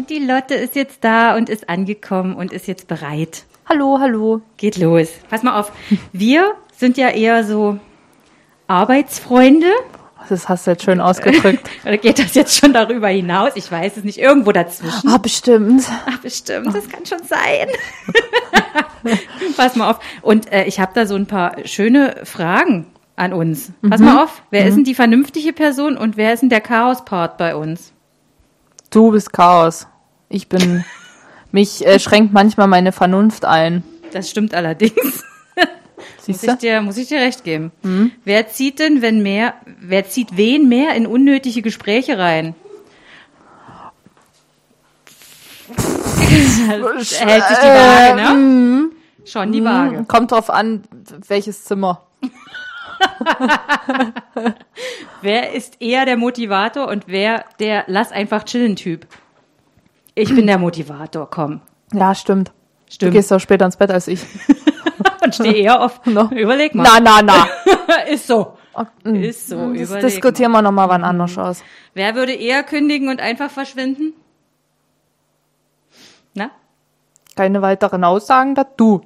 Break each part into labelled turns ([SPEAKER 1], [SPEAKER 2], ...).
[SPEAKER 1] Und die Lotte ist jetzt da und ist angekommen und ist jetzt bereit.
[SPEAKER 2] Hallo, hallo.
[SPEAKER 1] Geht los. Pass mal auf, wir sind ja eher so Arbeitsfreunde.
[SPEAKER 2] Das hast du jetzt schön ausgedrückt.
[SPEAKER 1] Oder geht das jetzt schon darüber hinaus? Ich weiß es nicht. Irgendwo dazwischen.
[SPEAKER 2] Bestimmt.
[SPEAKER 1] Ach, bestimmt. Das kann schon sein. Pass mal auf. Und ich habe da so ein paar schöne Fragen an uns. Pass mal auf. Wer ist denn die vernünftige Person und wer ist denn der Chaos-Part bei uns?
[SPEAKER 2] Du bist Chaos. Mich schränkt manchmal meine Vernunft ein.
[SPEAKER 1] Das stimmt allerdings.
[SPEAKER 2] Siehst du?
[SPEAKER 1] Muss ich dir recht geben. Wer zieht wen mehr in unnötige Gespräche rein? Hält sich die Waage, ne? Schon die Waage.
[SPEAKER 2] Kommt drauf an, welches Zimmer.
[SPEAKER 1] Wer ist eher der Motivator und wer der Lass einfach chillen Typ? Ich bin der Motivator, komm.
[SPEAKER 2] Ja, stimmt. Du gehst doch später ins Bett als ich.
[SPEAKER 1] Und stehe eher auf.
[SPEAKER 2] No.
[SPEAKER 1] Überleg mal.
[SPEAKER 2] Na.
[SPEAKER 1] Ist so. Ist so.
[SPEAKER 2] Das diskutieren wir nochmal wann anders aus.
[SPEAKER 1] Wer würde eher kündigen und einfach verschwinden? Na?
[SPEAKER 2] Keine weiteren Aussagen dazu.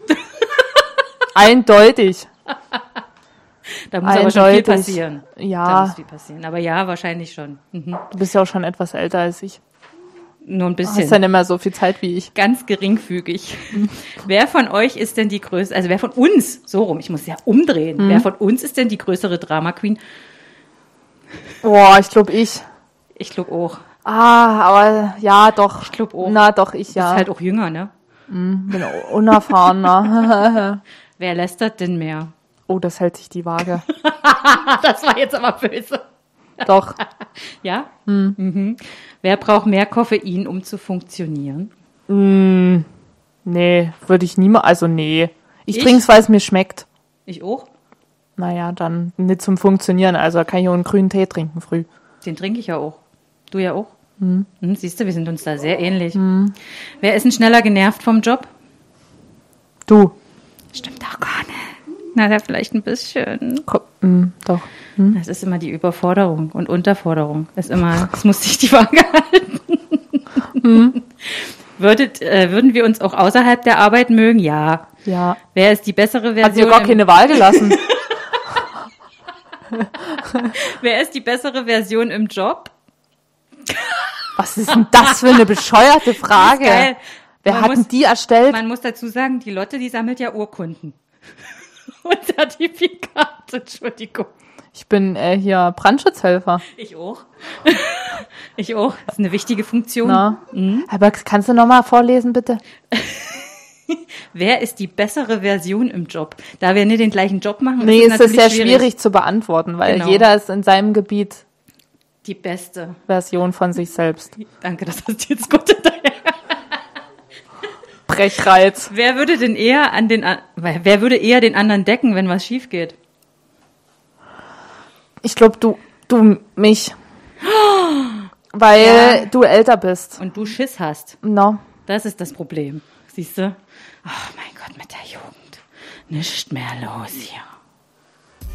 [SPEAKER 2] Eindeutig.
[SPEAKER 1] Da muss aber schon viel passieren.
[SPEAKER 2] Ja.
[SPEAKER 1] Da muss viel passieren. Aber ja, wahrscheinlich schon. Mhm.
[SPEAKER 2] Du bist ja auch schon etwas älter als ich.
[SPEAKER 1] Nur ein
[SPEAKER 2] Du
[SPEAKER 1] bisschen.
[SPEAKER 2] hast ja nicht mehr so viel Zeit wie ich.
[SPEAKER 1] Ganz geringfügig. Wer von euch ist denn die größte, also wer von uns, so rum, ich muss ja umdrehen, wer von uns ist denn die größere Drama Queen?
[SPEAKER 2] Boah, ich glaube ich.
[SPEAKER 1] Ich glaube auch.
[SPEAKER 2] Aber ja, doch.
[SPEAKER 1] Ich glaube auch.
[SPEAKER 2] Na, doch, ich ja.
[SPEAKER 1] Ist halt auch jünger, ne?
[SPEAKER 2] Bin unerfahrener.
[SPEAKER 1] Wer lästert denn mehr?
[SPEAKER 2] Oh, das hält sich die Waage.
[SPEAKER 1] Das war jetzt aber böse.
[SPEAKER 2] Doch.
[SPEAKER 1] Ja? Mhm. Wer braucht mehr Koffein, um zu funktionieren?
[SPEAKER 2] Nee, würde ich niemals, also nee. Ich trinke es, weil es mir schmeckt.
[SPEAKER 1] Ich auch.
[SPEAKER 2] Naja, dann nicht zum Funktionieren, also kann ich auch einen grünen Tee trinken früh.
[SPEAKER 1] Den trinke ich ja auch. Du ja auch. Siehst du, wir sind uns da sehr ähnlich. Wer ist denn schneller genervt vom Job?
[SPEAKER 2] Du.
[SPEAKER 1] Stimmt auch gar nicht. Na, ja, vielleicht ein bisschen.
[SPEAKER 2] Doch.
[SPEAKER 1] Das ist immer die Überforderung und Unterforderung. Es muss sich die Waage halten. Würden wir uns auch außerhalb der Arbeit mögen? Ja.
[SPEAKER 2] Ja.
[SPEAKER 1] Wer ist die bessere Version?
[SPEAKER 2] Hat dir gar keine Wahl gelassen.
[SPEAKER 1] Wer ist die bessere Version im Job?
[SPEAKER 2] Was ist denn das für eine bescheuerte Frage?
[SPEAKER 1] Das ist geil.
[SPEAKER 2] Wer hat denn die erstellt?
[SPEAKER 1] Man muss dazu sagen, die Lotte, die sammelt ja Urkunden. Und Zertifikate, Entschuldigung.
[SPEAKER 2] Ich bin hier Brandschutzhelfer.
[SPEAKER 1] Ich auch. Ich auch. Das ist eine wichtige Funktion.
[SPEAKER 2] Na. Aber kannst du nochmal vorlesen, bitte?
[SPEAKER 1] Wer ist die bessere Version im Job? Da wir nicht den gleichen Job machen,
[SPEAKER 2] Nee,
[SPEAKER 1] ist
[SPEAKER 2] es sehr schwierig zu beantworten, weil
[SPEAKER 1] Genau.
[SPEAKER 2] jeder ist in seinem Gebiet
[SPEAKER 1] die beste
[SPEAKER 2] Version von sich selbst.
[SPEAKER 1] Danke, das hast du jetzt gut hinterher.
[SPEAKER 2] Brechreiz.
[SPEAKER 1] Wer würde eher den anderen decken, wenn was schief geht?
[SPEAKER 2] Ich glaube, du mich. Weil du älter bist.
[SPEAKER 1] Und du Schiss hast.
[SPEAKER 2] No.
[SPEAKER 1] Das ist das Problem. Siehst du? Ach mein Gott, mit der Jugend. Nicht mehr los hier.